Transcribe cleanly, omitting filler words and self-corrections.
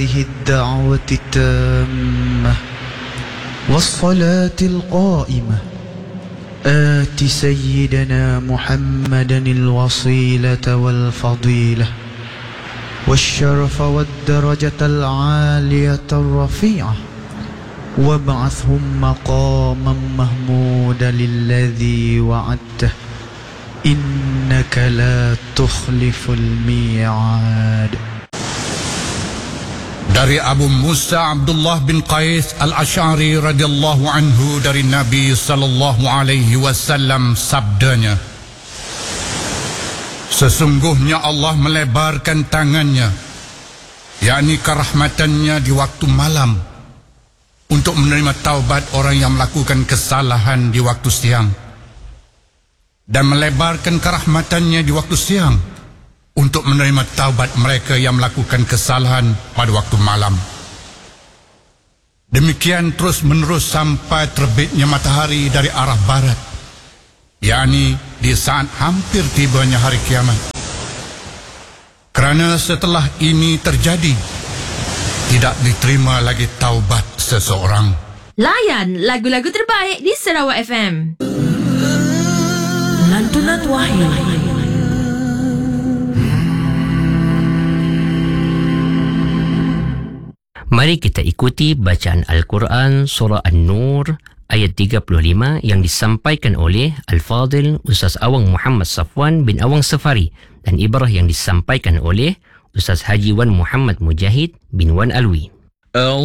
الدعوة التامة والصلاة القائمة آت سيدنا محمدا الوصيلة والفضيلة والشرف والدرجة العالية الرفيعة وابعثهم مقاما محمودا الذي وعدته إنك لا تخلف الميعاد. Dari Abu Musa Abdullah bin Qais Al-Asy'ari radhiyallahu anhu dari Nabi sallallahu alaihi wasallam sabdanya, sesungguhnya Allah melebarkan tangannya, yakni kerahmatannya di waktu malam, untuk menerima taubat orang yang melakukan kesalahan di waktu siang, dan melebarkan kerahmatannya di waktu siang untuk menerima taubat mereka yang melakukan kesalahan pada waktu malam. Demikian terus menerus sampai terbitnya matahari dari arah barat, yakni di saat hampir tibanya hari kiamat. Kerana setelah ini terjadi, tidak diterima lagi taubat seseorang. Layan lagu-lagu terbaik di Sarawak FM. Lantunan Wahyu. Mari kita ikuti bacaan Al-Quran Surah An-Nur ayat 35 yang disampaikan oleh Al-Fadil Ustaz Awang Muhammad Safwan bin Awang Safari dan ibrah yang disampaikan oleh Ustaz Haji Wan Muhammad Mujahid bin Wan Alwi.